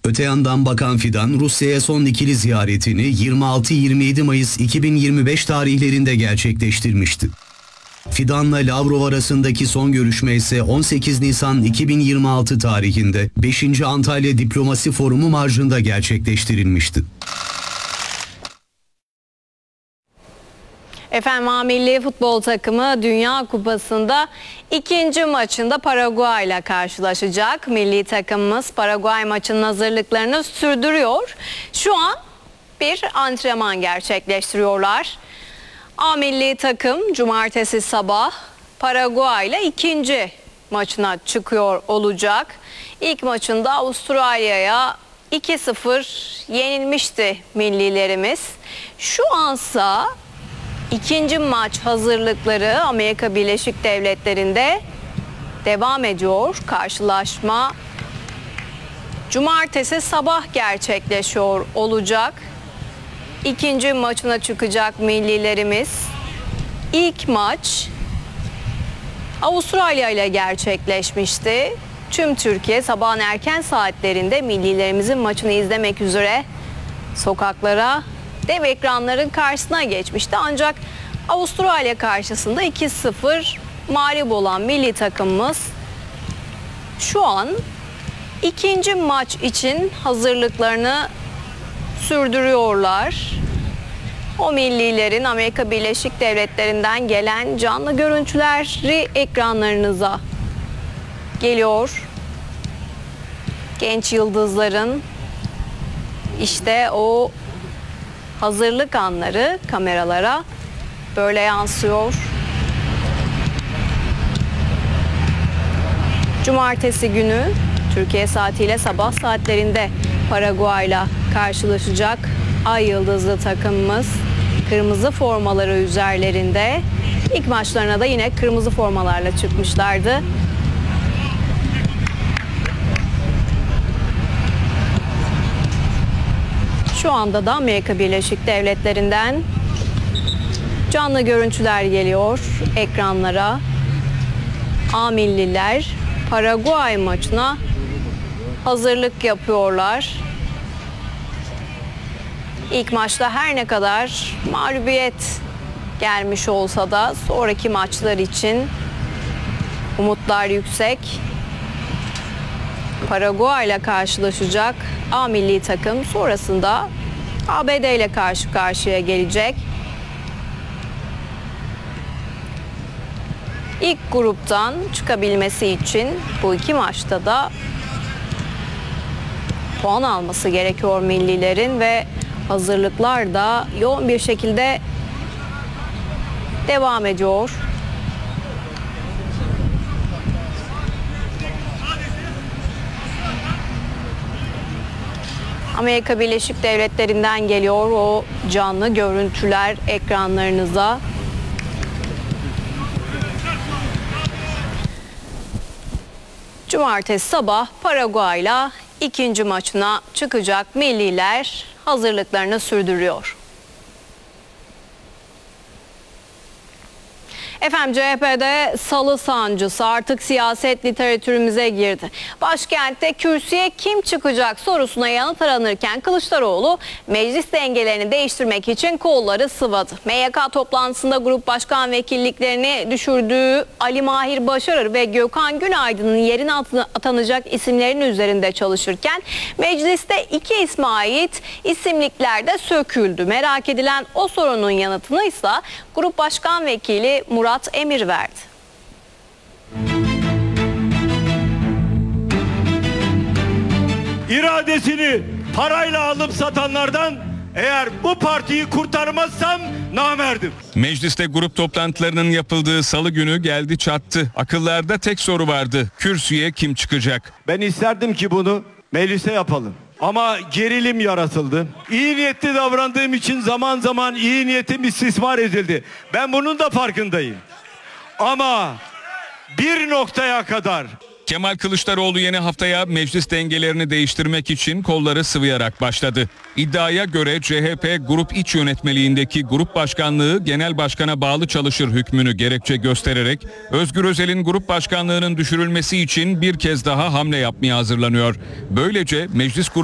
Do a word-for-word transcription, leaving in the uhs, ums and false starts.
Öte yandan Bakan Fidan, Rusya'ya son ikili ziyaretini yirmi altı yirmi yedi Mayıs iki bin yirmi beş tarihlerinde gerçekleştirmişti. Fidan'la Lavrov arasındaki son görüşme ise on sekiz Nisan iki bin yirmi altı tarihinde beşinci Antalya Diplomasi Forumu marjında gerçekleştirilmişti. Efendim, A Milli Futbol takımı Dünya Kupası'nda ikinci maçında Paraguay ile karşılaşacak. Milli takımımız Paraguay maçının hazırlıklarını sürdürüyor. Şu an bir antrenman gerçekleştiriyorlar. A Milli takım cumartesi sabah Paraguay ile ikinci maçına çıkıyor olacak. İlk maçında Avustralya'ya iki sıfır yenilmişti millilerimiz. Şu ansa İkinci maç hazırlıkları Amerika Birleşik Devletleri'nde devam ediyor. Karşılaşma cumartesi sabah gerçekleşiyor olacak. İkinci maçına çıkacak millilerimiz. İlk maç Avustralya ile gerçekleşmişti. Tüm Türkiye sabahın erken saatlerinde millilerimizin maçını izlemek üzere sokaklara, dev ekranların karşısına geçmişti. Ancak Avustralya karşısında iki sıfır mağlup olan milli takımımız şu an ikinci maç için hazırlıklarını sürdürüyorlar. O millilerin Amerika Birleşik Devletleri'nden gelen canlı görüntüleri ekranlarınıza geliyor. Genç yıldızların işte o hazırlık anları kameralara böyle yansıyor. Cumartesi günü Türkiye saatiyle sabah saatlerinde Paraguay'la karşılaşacak Ay Yıldızlı takımımız kırmızı formaları üzerlerinde. İlk maçlarına da yine kırmızı formalarla çıkmışlardı. Şu anda da Amerika Birleşik Devletleri'nden canlı görüntüler geliyor ekranlara. A milliler Paraguay maçına hazırlık yapıyorlar. İlk maçta her ne kadar mağlubiyet gelmiş olsa da sonraki maçlar için umutlar yüksek. Paraguay ile karşılaşacak A milli takım sonrasında A B D ile karşı karşıya gelecek. İlk gruptan çıkabilmesi için bu iki maçta da puan alması gerekiyor millilerin ve hazırlıklar da yoğun bir şekilde devam ediyor. Amerika Birleşik Devletleri'nden geliyor o canlı görüntüler ekranlarınıza. Cumartesi sabah Paraguay'la ikinci maçına çıkacak milliler hazırlıklarını sürdürüyor. Efendim, C H P'de salı sancısı artık siyaset literatürümüze girdi. Başkentte kürsüye kim çıkacak sorusuna yanıt aranırken Kılıçdaroğlu meclis dengelerini değiştirmek için kolları sıvadı. M Y K toplantısında grup başkan vekilliklerini düşürdüğü Ali Mahir Başarır ve Gökhan Günaydın'ın yerine atanacak isimlerin üzerinde çalışırken mecliste iki isme ait isimlikler de söküldü. Merak edilen o sorunun yanıtını ise grup başkan vekili Murat Emir verdi. İradesini parayla alıp satanlardan eğer bu partiyi kurtarmazsam namerdim. Mecliste grup toplantılarının yapıldığı salı günü geldi çattı. Akıllarda tek soru vardı. Kürsüye kim çıkacak? Ben isterdim ki bunu meclise yapalım. Ama gerilim yaratıldı. İyi niyetli davrandığım için zaman zaman iyi niyetim istismar edildi. Ben bunun da farkındayım. Ama bir noktaya kadar. Kemal Kılıçdaroğlu yeni haftaya meclis dengelerini değiştirmek için kolları sıvayarak başladı. İddiaya göre C H P grup iç yönetmeliğindeki grup başkanlığı genel başkana bağlı çalışır hükmünü gerekçe göstererek Özgür Özel'in grup başkanlığının düşürülmesi için bir kez daha hamle yapmaya hazırlanıyor. Böylece meclis grubu